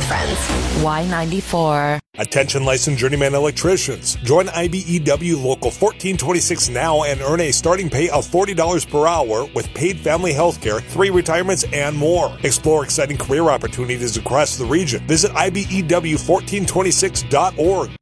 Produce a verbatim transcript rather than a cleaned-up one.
with friends. Y ninety-four. Attention licensed journeyman electricians. Join I B E W Local fourteen twenty-six now and earn a starting pay of forty dollars per hour with paid family health care, three retirements, and more. Explore exciting career opportunities across the region. Visit I B E W fourteen twenty-six dot org.